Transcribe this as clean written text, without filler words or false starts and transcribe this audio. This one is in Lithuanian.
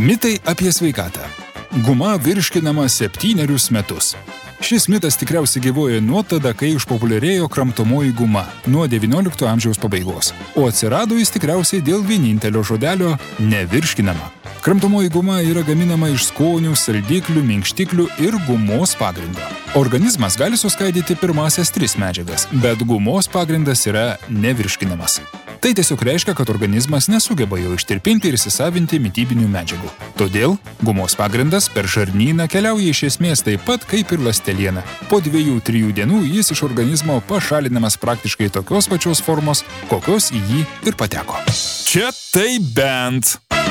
Mitai apie sveikatą. Guma virškinama 7 metus. Šis mitas tikriausiai gyvuoja nuo tada, kai išpopuliarėjo kramtomoji guma, nuo XIX amžiaus pabaigos. O atsirado jis tikriausiai dėl vienintelio žodelio nevirškinama. Kramtomoji guma yra gaminama iš skonių, saldiklių, minkštiklių ir gumos pagrindo. Organizmas gali suskaidyti pirmasias 3 medžiagas, bet gumos pagrindas yra nevirškinamas. Tai tiesiog reiškia, kad organizmas nesugeba jo ištirpinti ir įsisavinti mitybinių medžiagų. Todėl gumos pagrindas per žarnyną keliauja iš esmės taip pat kaip ir ląsteliena. Po 2-3 dienų jis iš organizmo pašalinamas praktiškai tokios pačios formos, kokios į jį ir pateko. Čia tai bent.